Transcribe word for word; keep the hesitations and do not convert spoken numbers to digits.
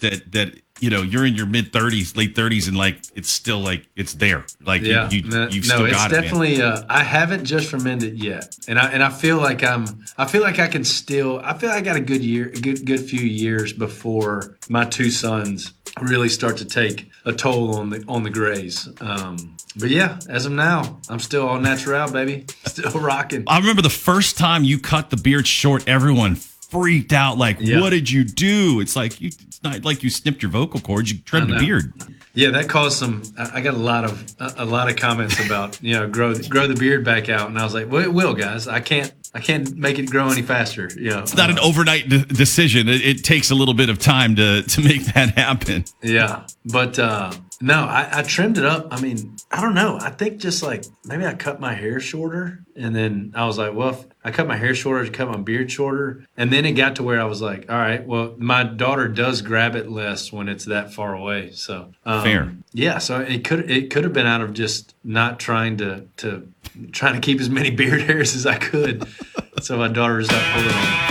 that that you know you're in your mid thirties, late thirties, and like it's still like it's there. Like yeah, you, you no, you've no, still it's got definitely. it. Man. Uh, I haven't just from it yet, and I and I feel like I'm. I feel like I can still. I feel like I got a good year, a good good few years before my two sons really start to take a toll on the on the grays. Um, but yeah, as of now, I'm still all natural, baby. Still rocking. I remember the first time you cut the beard short, everyone freaked out. Like, yeah. what did you do? It's like you. It's not like you snipped your vocal cords. You trimmed the beard. Yeah, that caused some. I got a lot of a, a lot of comments about you know grow grow the beard back out, and I was like, well, it will, guys. I can't. I can't make it grow any faster. You know, it's not uh, an overnight de- decision. It, it takes a little bit of time to to make that happen. Yeah, but uh, no, I, I trimmed it up. I mean, I don't know. I think just like maybe I cut my hair shorter, and then I was like, well, if I cut my hair shorter, to cut my beard shorter, and then it got to where I was like, all right, well, my daughter does grab it less when it's that far away. So um, fair. Yeah, so it could it could have been out of just not trying to to trying to keep as many beard hairs as I could. So my daughter's not pulling on me.